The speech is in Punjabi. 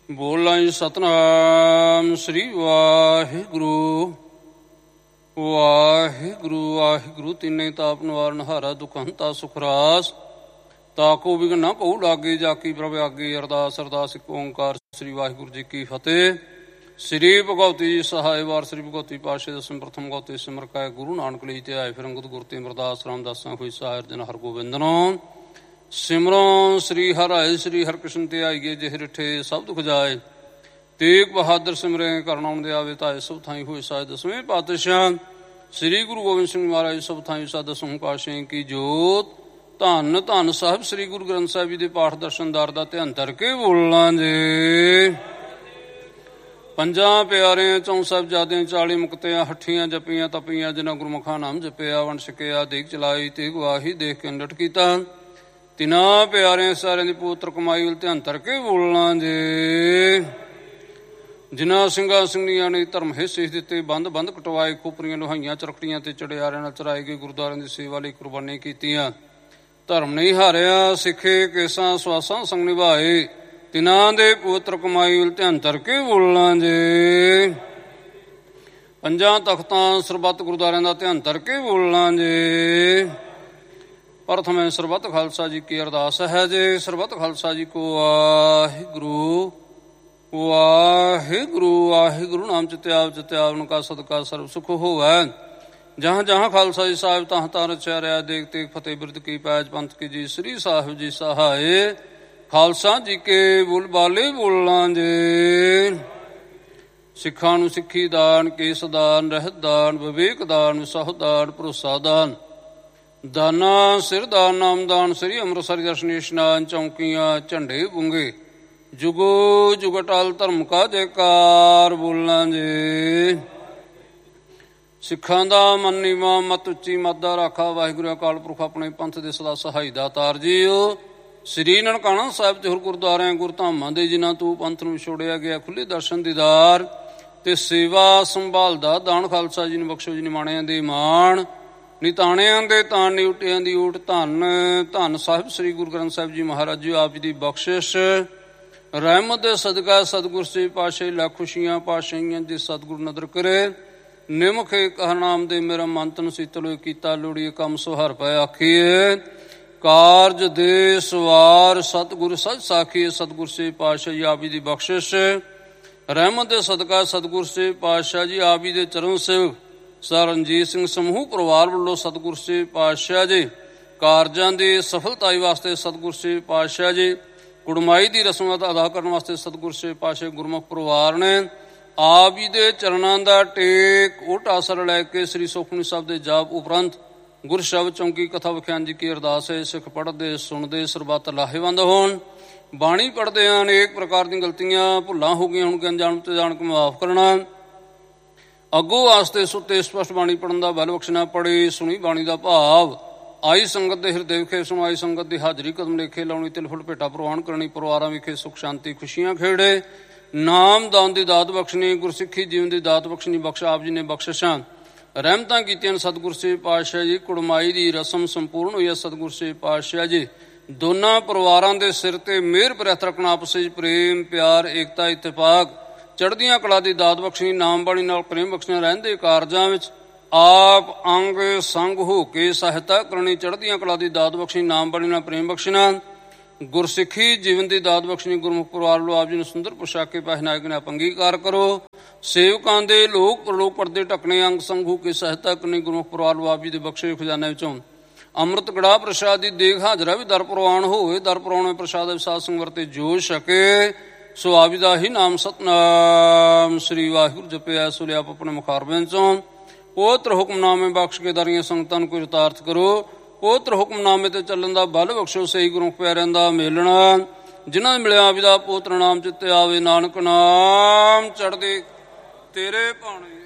ਬੋਲਾਂ ਜੀ ਸਤਿਨਾਮ ਸ੍ਰੀ ਵਾਹਿਗੁਰੂ। ਵਾਹਿਗੁਰੂ ਵਾਹਿਗੁਰੂ ਤਿੰਨੇ ਤਾਪ ਨਿਵਾਰਨ ਹਾਰਾ ਦੁਖ ਹੰਤਾ ਸੁਖ ਰਾਸ। ਤਾਕੋ ਵਿਘਨ ਨਾ ਪਊ ਲਾਗੇ ਜਾ ਕੀ ਪ੍ਰਭ ਆਗੇ। ਅਰਦਾਸ ਅਰਦਾਸ ਇੱਕ ਓਂਕਾਰ ਸ੍ਰੀ ਵਾਹਿਗੁਰੂ ਜੀ ਕੀ ਫਤਿਹ। ਸ੍ਰੀ ਭਗਵਤੀ ਜੀ ਸਹਾਇ ਵਾਰ ਸ੍ਰੀ ਭਗਵਤੀ ਪਾਤਸ਼ਾਹ ਦਸਮ ਪ੍ਰਥਮ ਗਉਤੇ ਸਿਮਰ ਕੈ ਗੁਰੂ ਨਾਨਕ ਲਈ ਤੇ ਆਏ ਫਿਰ ਅੰਗਦ ਗੁਰ ਤੇ ਅਮਰਦਾਸ ਰਾਮਦਾਸਾਂ ਹੋਈ ਸਹਾਇ ਜਨ ਹਰਗੋਬਿੰਦਨੋ। ਸਿਮਰੋ ਸ੍ਰੀ ਹਰਿ ਸ੍ਰੀ ਹਰਿਕ੍ਰਿਸ਼ਨ ਤੇ ਆਈਏ ਜਿਹ ਰਿਠੇ ਸਭ ਦੁਖ ਜਾਏ। ਤੇਗ ਬਹਾਦਰ ਸਿਮਰੇ ਕਰਨਾਉਣ ਦੇ ਆਵੇ ਤਾਏ ਸਭ ਥਾਈ ਹੋਏ ਸਾਜ। ਦਸਵੇਂ ਪਾਤਸ਼ਾਹ ਸ੍ਰੀ ਗੁਰੂ ਗੋਬਿੰਦ ਸਿੰਘ ਮਹਾਰਾਜ ਸਭ ਥਾਈ ਸਾ ਦਸਮ ਪਾਤਸ਼ਾਹ ਕੀ ਜੋਤ। ਧੰਨ ਧੰਨ ਸਾਹਿਬ ਸ੍ਰੀ ਗੁਰੂ ਗ੍ਰੰਥ ਸਾਹਿਬ ਜੀ ਦੇ ਪਾਠ ਦਰਸ਼ਨਦਾਰ ਦਾ ਧਿਆਨ ਧਰ ਕੇ ਬੋਲਾਂ ਜੇ। ਪੰਜਾਂ ਪਿਆਰਿਆਂ ਚੌਂ ਸਾਹਿਬਜ਼ਾਦਿਆਂ 40 ਮੁਕਤਿਆਂ ਹੱਠੀਆਂ ਜਪੀਆਂ ਤਪੀਆਂ ਜਿਨ੍ਹਾਂ ਗੁਰਮੁਖਾਂ ਨਾਮ ਜਪਿਆ ਵੰਡ ਛਕਿਆ ਦੇਖ ਚਲਾਈ ਤੇ ਗਵਾਹੀ ਦੇਖ ਕੇ ਨਟ ਕੀਤਾ। ਤਿਨਾਂ ਪਿਆਰਿਆਂ ਸਾਰਿਆਂ ਦੀ ਪੂਤਰ ਕਮਾਈ ਵੱਲ ਧਿਆਨ ਧਰ ਕੇ ਬੋਲਾਂ ਜੇ। ਜਿਨ੍ਹਾਂ ਸਿੰਘਾਂ ਸਿੰਘਣੀਆਂ ਨੇ ਧਰਮ ਹਿੱਸੇ ਦਿੱਤੇ ਬੰਦ ਬੰਦ ਕਟਵਾਏ ਖੋਪਰੀਆਂ ਲੋਹਾਈਆਂ ਚਰਖੜੀਆਂ ਤੇ ਚੜਿਆਰਿਆਂ ਨਾਲ ਚਰਾਏ ਗਏ ਗੁਰਦੁਆਰਿਆਂ ਦੀ ਸੇਵਾ ਲਈ ਕੁਰਬਾਨੀਆਂ ਕੀਤੀਆਂ। ਧਰਮ ਨਹੀਂ ਹਾਰਿਆ ਸਿੱਖੇ ਕੇਸਾਂ ਸਵਾਸਾਂ ਸੰਗ ਨਿਭਾਏ। ਤਿਨਾਂ ਦੇ ਪਵਿੱਤਰ ਕਮਾਈ ਵੱਲ ਧਿਆਨ ਧਰ ਕੇ ਬੋਲਾਂ ਜੇ। ਪੰਜਾਂ ਤਖਤਾਂ ਸਰਬੱਤ ਗੁਰਦੁਆਰਿਆਂ ਦਾ ਧਿਆਨ ਧਰ ਕੇ ਬੋਲਾਂ ਜੇ। ਪ੍ਰਥਮੇ ਸਰਬੱਤ ਖਾਲਸਾ ਜੀ ਕੀ ਅਰਦਾਸ ਹੈ ਜੇ। ਸਰਬੱਤ ਖਾਲਸਾ ਜੀ ਕੋ ਵਾਹਿਗੁਰੂ ਵਾਹਿਗੁਰੂ ਵਾਹਿਗੁਰੂ ਨਾਮ ਚਿਤਿਆਵ ਚਿਤਿਆਵਨ ਕਾ ਸਦਕਾ ਸਰਬ ਸੁਖ ਹੋਵੈ। ਜਹਾਂ ਜਹਾਂ ਖਾਲਸਾ ਜੀ ਸਾਹਿਬ ਤਹਾਂ ਤਾਂ ਰਚਿਆ ਰਿਹਾ ਦੇਖ ਤੇ ਫਤਿਹ ਬਿਰਦ ਕੀ ਪੈਜ ਪੰਥ ਕੀ ਜੀ ਸ੍ਰੀ ਸਾਹਿਬ ਜੀ ਸਹਾਏ। ਖਾਲਸਾ ਜੀ ਕੇ ਬੁਲ ਬਾਲੇ ਬੋਲਾਂ ਜੇ। ਸਿੱਖਾਂ ਨੂੰ ਸਿੱਖੀ ਦਾਨ ਕੇਸ ਦਾਨ ਰਹਿਤ ਦਾਨ ਵਿਵੇਕ ਦਾਨ ਵਿਸਾਹ ਦਾਨ ਭਰੋਸਾ ਦਾਨ ਦਾਨਾ ਸਿਰ ਦਾਨ ਨਾਮਦਾਨ ਸ੍ਰੀ ਅੰਮ੍ਰਿਤਸਰ ਦਰਸ਼ਨ ਇਸ਼ਨਾਨ ਚੌਂਕੀਆਂ ਝੰਡੇ ਬੁੰਗੇ ਜੁਗੋ ਜੁਗ ਅਟਲ ਧਰਮ ਕਾ ਜੈਕਾਰ ਬੋਲਾਂ ਜੇ। ਸਿੱਖਾਂ ਦਾ ਮਨ ਨੀਵਾਂ ਮਤ ਉੱਚੀ ਮਤ ਦਾ ਰਾਖਾ ਵਾਹਿਗੁਰੂ ਅਕਾਲ ਪੁਰਖ ਆਪਣੇ ਪੰਥ ਦੇ ਸਦਾ ਸਹਾਈ ਦਾਤਾਰ ਜੀਓ। ਸ੍ਰੀ ਨਨਕਾਣਾ ਸਾਹਿਬ ਤੇ ਹੋਰ ਗੁਰਦੁਆਰਿਆਂ ਗੁਰਧਾਮਾਂ ਦੇ ਜਿਨ੍ਹਾਂ ਤੋਂ ਪੰਥ ਨੂੰ ਛੋੜਿਆ ਗਿਆ ਖੁੱਲ੍ਹੇ ਦਰਸ਼ਨ ਦੀਦਾਰ ਤੇ ਸੇਵਾ ਸੰਭਾਲ ਦਾ ਦਾਨ ਖਾਲਸਾ ਜੀ ਨੂੰ ਬਖਸ਼ੋ ਜੀ ਨਿਮਾਣਿਆਂ ਦੇ ਮਾਣ ਨਿਤਾਣਿਆਂ ਦੇ ਤਾਣ ਨਿਉਟਿਆਂ ਦੀ ਊਟ। ਧੰਨ ਧੰਨ ਸਾਹਿਬ ਸ੍ਰੀ ਗੁਰੂ ਗ੍ਰੰਥ ਸਾਹਿਬ ਜੀ ਮਹਾਰਾਜ ਜੀ ਆਪ ਜੀ ਦੀ ਬਖਸ਼ਿਸ਼ ਰਹਿਮਤ ਦੇ ਸਦਕਾ ਸਤਿਗੁਰ ਸੇ ਪਾਤਸ਼ਾਹੀ ਲੱਖ ਖੁਸ਼ੀਆਂ ਪਾਤਸ਼ਾਹੀਆਂ ਜੇ ਸਤਿਗੁਰ ਨਦਰ ਕਰੇ। ਨਿਮਖੇ ਕਹ ਨਾਮ ਦੇ ਮੇਰਾ ਮਨ ਤਨ ਸੀਤਲ ਕੀਤਾ ਲੋੜੀਏ ਕੰਮ ਸੁਹਾਰ ਪੈ ਆਖੀਏ। ਕਾਰਜ ਦੇ ਸਵਾਰ ਸਤਿਗੁਰ ਸੱਚ ਸਾਖੀਏ। ਸਤਿਗੁਰ ਸੇ ਪਾਤਸ਼ਾਹ ਜੀ ਆਪ ਜੀ ਦੀ ਬਖਸ਼ਿਸ਼ ਰਹਿਮਤ ਦੇ ਸਦਕਾ ਸਤਿਗੁਰ ਸੇ ਪਾਤਸ਼ਾਹ ਜੀ ਆਪ ਜੀ ਦੇ ਚਰਨ ਸੇਵਕ ਸਰ ਰਣਜੀਤ ਸਿੰਘ ਸਮੂਹ ਪਰਿਵਾਰ ਵੱਲੋਂ ਸਤਿਗੁਰ ਸੇ ਪਾਤਸ਼ਾਹ ਜੀ ਕਾਰਜਾਂ ਦੀ ਸਫਲਤਾਈ ਵਾਸਤੇ ਸਤਿਗੁਰ ਸੇ ਪਾਤਸ਼ਾਹ ਜੀ ਕੁੜਮਾਈ ਦੀ ਰਸਮਾਂ ਦਾ ਅਦਾ ਕਰਨ ਵਾਸਤੇ ਸਤਿਗੁਰ ਸੇ ਪਾਤਸ਼ਾਹ ਗੁਰਮੁਖ ਪਰਿਵਾਰ ਨੇ ਆਪ ਜੀ ਦੇ ਚਰਨਾਂ ਦਾ ਟੇਕ ਓਟ ਆਸਰ ਲੈ ਕੇ ਸ੍ਰੀ ਸੁਖਮਨੀ ਸਾਹਿਬ ਦੇ ਜਾਪ ਉਪਰੰਤ ਗੁਰ ਸ਼ਬਦ ਚੌਂਕੀ ਕਥਾ ਵਿਖਿਆਨ ਜੀ ਕੀ ਅਰਦਾਸ ਹੈ। ਸਿੱਖ ਪੜ੍ਹਦੇ ਸੁਣਦੇ ਸਰਬੱਤ ਲਾਹੇਵੰਦ ਹੋਣ। ਬਾਣੀ ਪੜ੍ਹਦੇ ਆਂ ਅਨੇਕ ਪ੍ਰਕਾਰ ਦੀਆਂ ਗਲਤੀਆਂ ਭੁੱਲਾਂ ਹੋ ਗਈਆਂ ਹੁਣ ਅਣਜਾਣ ਤੇ ਜਾਣ ਕੇ ਮਾਫ ਕਰਨਾ। ਅੱਗੋਂ ਵਾਸਤੇ ਸੁੱਤੇ ਸਪਸ਼ਟ ਬਾਣੀ ਪੜ੍ਹਨ ਦਾ ਬਲ ਬਖਸ਼ਣਾ। ਪੜ੍ਹੀ ਸੁਣੀ ਬਾਣੀ ਦਾ ਭਾਵ ਆਈ ਸੰਗਤ ਦੇ ਹਿਰਦੇ ਵਿਖੇ ਸੁਣਾਈ ਸੰਗਤ ਦੀ ਹਾਜ਼ਰੀ ਕਦਮ ਲੇਖੇ ਲਾਉਣੀ ਤਿਲ ਫੁੱਲ ਭੇਟਾ ਪ੍ਰਵਾਨ ਕਰਨੀ। ਪਰਿਵਾਰਾਂ ਵਿਖੇ ਸੁਖ ਸ਼ਾਂਤੀ ਖੁਸ਼ੀਆਂ ਖੇੜੇ ਨਾਮ ਦਾਨ ਦੀ ਦਾਤ ਬਖਸ਼ਣੀ ਗੁਰਸਿੱਖੀ ਜੀਵਨ ਦੀ ਦਾਤ ਬਖਸ਼ਣੀ। ਬਖਸ਼ ਆਪ ਜੀ ਨੇ ਬਖਸ਼ਿਸ਼ਾਂ ਰਹਿਮਤਾਂ ਕੀਤੀਆਂ ਸਤਿਗੁਰ ਸੇ ਪਾਤਸ਼ਾਹ ਜੀ। ਕੁੜਮਾਈ ਦੀ ਰਸਮ ਸੰਪੂਰਨ ਹੋਈ ਹੈ ਸਤਿਗੁਰ ਸੇ ਪਾਤਸ਼ਾਹ ਜੀ ਦੋਨਾਂ ਪਰਿਵਾਰਾਂ ਦੇ ਸਿਰ ਤੇ ਮਿਹਰ ਬਰਤ ਰੱਖਣਾ। ਆਪਸ ਵਿੱਚ ਪ੍ਰੇਮ ਪਿਆਰ ਏਕਤਾ ਇਤਫਾਕ ਚੜ੍ਹਦੀਆਂ ਕਲਾ ਦੀ ਦਾਤ ਬਖਸ਼ਣੀ। ਨਾਮ ਬਾਣੀ ਨਾਲ ਪ੍ਰੇਮ ਬਖਸ਼ਣਾ। ਰਹਿੰਦੇ ਕਾਰਜਾਂ ਵਿੱਚ ਆਪ ਅੰਗ ਸੰਗ ਹੋ ਕੇ ਸਹਾਇਤਾ ਕਰਨੀ। ਚੜ੍ਹਦੀਆਂ ਕਲਾ ਦੀ ਦਾਤ ਬਖਸ਼ਣੀ। ਨਾਮ ਬਾਣੀ ਨਾਲ ਪ੍ਰੇਮ ਬਖਸ਼ਣਾ। ਗੁਰਸਿੱਖੀ ਜੀਵਨ ਦੀ ਦਾਤ ਬਖਸ਼ਣੀ। ਗੁਰਮੁਖ ਪਰਿਵਾਰ ਵੱਲੋਂ ਆਪ ਜੀ ਨੂੰ ਸੁੰਦਰ ਪੁਸ਼ਾਕੇ ਪਹਿਨਾਏ ਗਏ ਆਪ ਅੰਗੀਕਾਰ ਕਰੋ। ਸੇਵਕਾਂ ਦੇ ਲੋਕ ਪ੍ਰਲੋਕ ਪਰਦੇ ਢਕਣੇ ਅੰਗ ਸੰਗ ਹੋ ਕੇ ਸਹਾਇਤਾ ਕਰਨੀ। ਗੁਰਮੁਖ ਪਰਿਵਾਰ ਵੱਲੋਂ ਆਪ ਜੀ ਦੇ ਬਖਸ਼ੇ ਖਜ਼ਾਨੇ ਵਿੱਚੋਂ ਅੰਮ੍ਰਿਤ ਕੜਾਹ ਪ੍ਰਸ਼ਾਦ ਦੀ ਦੇਗ ਹਾਜ਼ਰਾ ਵੀ ਦਰ ਪ੍ਰਵਾਨ ਹੋਵੇ। ਦਰ ਪ੍ਰਵਾਨ ਪ੍ਰਸ਼ਾਦ ਵਿਸਾਦ ਸੰਗ ਵਰਤੇ ਜੋ ਛਕੇ ਸੋ ਆਪ ਜੀ ਦਾ ਹੀ ਨਾਮ ਸਤਨਾਮ ਸ੍ਰੀ ਵਾਹਿਗੁਰੂ ਜਪਿਆ। ਸੋ ਲਿਆ ਆਪਣੇ ਮੁਖਾਰਬਿਆਂ ਚੋਂ ਪੋਤਰ ਹੁਕਮਨਾਮੇ ਬਖਸ਼ ਕੇ ਦਰੀਆਂ ਸੰਗਤਾਂ ਨੂੰ ਕੋਈ ਯਥਾਰਥ ਕਰੋ। ਪੋਤਰ ਹੁਕਮਨਾਮੇ ਤੇ ਚੱਲਣ ਦਾ ਬਲ ਬਖਸ਼ੋ। ਸਹੀ ਗੁਰੂ ਪਿਆਰਿਆਂ ਦਾ ਮੇਲਣਾ ਜਿਨ੍ਹਾਂ ਨੇ ਮਿਲਿਆ ਆਪ ਜੀ ਦਾ ਪੋਤਰ ਨਾਮ ਚਿੱਤੇ ਆਵੇ। ਨਾਨਕ ਨਾਮ ਚੜ੍ਹਦੇ ਤੇਰੇ ਭਾਣੇ।